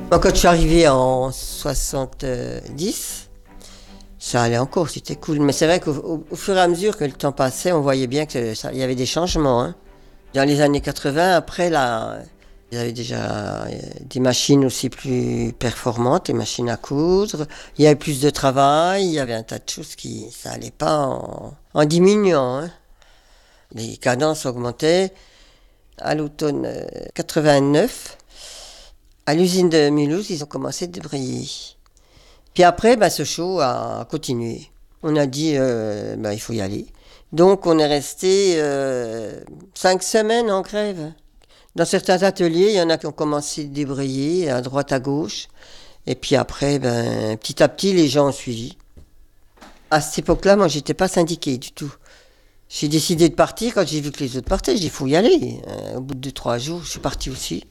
Moi, quand je suis arrivée en 70, ça allait encore, c'était cool. Mais c'est vrai qu'au fur et à mesure que le temps passait, on voyait bien qu'il y avait des changements, hein. Dans les années 80, après, là, il y avait déjà des machines aussi plus performantes, des machines à coudre. Il y avait plus de travail, il y avait un tas de choses qui, ça allait pas en diminuant, hein. Les cadences augmentaient. À l'automne 89, à l'usine de Mulhouse, ils ont commencé de débrayer. Puis après, ce show a continué. On a dit, il faut y aller. Donc on est resté 5 semaines en grève. Dans certains ateliers, il y en a qui ont commencé de débrayer à droite, à gauche. Et puis après, petit à petit, les gens ont suivi. À cette époque-là, moi, j'étais pas syndiquée du tout. J'ai décidé de partir quand j'ai vu que les autres partaient. J'ai dit, il faut y aller. Au bout de 3 jours, je suis partie aussi.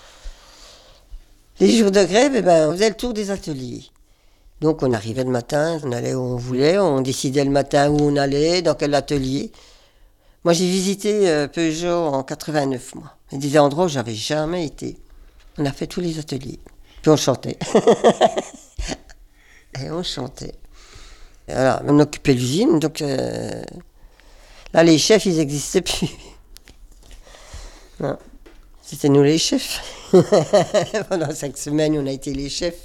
Les jours de grève, on faisait le tour des ateliers. Donc on arrivait le matin, on allait où on voulait, on décidait le matin où on allait, dans quel atelier. Moi j'ai visité Peugeot en 89, moi. Il y a des endroits où j'avais jamais été. On a fait tous les ateliers. Puis on chantait. Et on chantait. Et voilà, on occupait l'usine, donc là les chefs ils n'existaient plus. Non. C'était nous les chefs. Pendant 5 semaines on a été les chefs.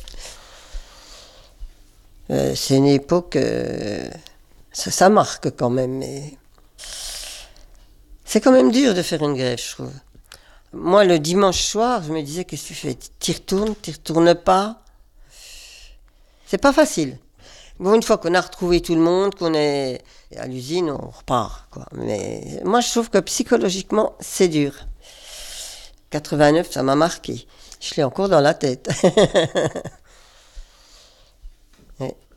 C'est une époque, ça marque quand même, mais c'est quand même dur de faire une grève, je trouve. Moi, le dimanche soir, je me disais, qu'est-ce que tu fais? T'y retournes pas? C'est pas facile. Bon, une fois qu'on a retrouvé tout le monde, qu'on est à l'usine, on repart, quoi. Mais moi, je trouve que psychologiquement, c'est dur. 89, ça m'a marqué. Je l'ai encore dans la tête. Ouais.